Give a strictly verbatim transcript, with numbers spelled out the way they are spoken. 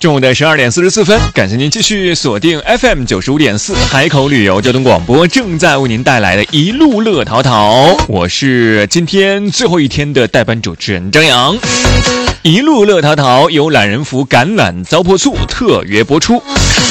中午的十二点四十四分，感谢您继续锁定 F M 九十五点四海口旅游交通广播，正在为您带来的一路乐淘淘。我是今天最后一天的代班主持人张扬。一路乐淘淘由懒人福橄榄糟粕醋特约播出。